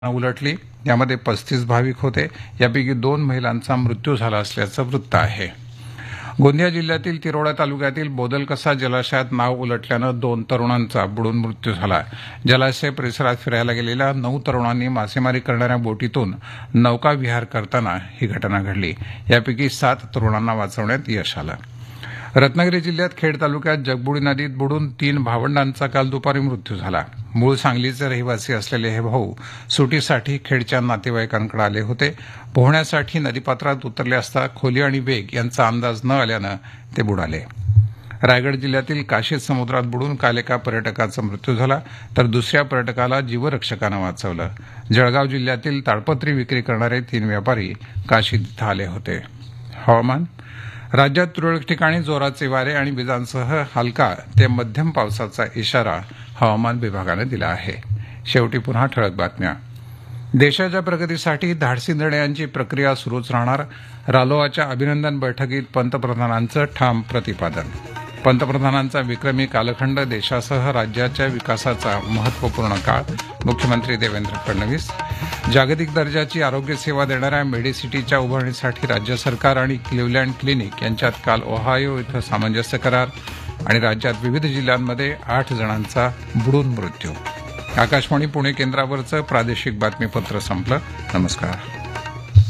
उलटली। यामध्ये 35 भाविक होते, यापैकी 2 महिलांचा मृत्यू झाला असल्याचं वृत्त आहे। गोंदिया जिल्ह्यातील तिरोडा तालुक्यातील बोदलकसा जलाशयात नाव उलटल्यानं 2 तरुणांचा बुडून मृत्यू झाला। जलाशय परिसरात फिरायला गेलेल्या 9 तरुणांनी मासेमारी करणाऱ्या बोटीतून नौकाविहार करताना ही घटना घडली। यापैकी 7 तरुणांना वाचवण्यात यश आलं। रत्नागिरी जिल्ह्यात खेड तालुक्यात जगबुडी नदीत बुडून 3 भावंडांचा काल दुपारी मृत्यू झाला। मूळ सांगलीचे रहिवासी असलेले हे भाऊ सुटीसाठी खेडच्या नातेवाईकांकडे आले होते। पोहण्यासाठी नदीपात्रात उतरले असता खोली आणि वेग यांचा अंदाज न आल्यानं ते बुडाले। रायगड जिल्ह्यातील काशीद समुद्रात बुडून काल एका पर्यटकाचा मृत्यू झाला, तर दुसऱ्या पर्यटकाला जीवरक्षकानं वाचवलं। जळगाव जिल्ह्यातील ताडपत्री विक्री करणारे 3 व्यापारी काशीद इथं आले होते। हवामान राज्यात तुरळक ठिकाणी जोराचे वारे आणि विजांसह हलका ते मध्यम पावसाचा इशारा हवामान विभागानं दिला आहे। शेवटी पुन्हा ठळक बातम्या। देशाच्या प्रगतीसाठी धाडसी निर्णयांची प्रक्रिया सुरूच राहणार। रालोआच्या अभिनंदन बैठकीत पंतप्रधानांचं ठाम प्रतिपादन। पंतप्रधानांचा विक्रमी कालखंड, देशासह राज्याच्या विकासाचा महत्वपूर्ण काळ, मुख्यमंत्री देवेंद्र फडणवीस। जागतिक दर्जाची आरोग्य सेवा देणाऱ्या मेडिसिटीच्या उभारणीसाठी राज्य सरकार आणि क्लिव्हलँड क्लिनिक यांच्यात काल ओहायो इथं सामंजस्य करार। आणि राज्यात विविध जिल्ह्यांमध्ये 8 जणांचा बुडून मृत्यू। आकाशवाणी पुणे केंद्रावरचं प्रादेशिक बातमीपत्र संपलं। नमस्कार।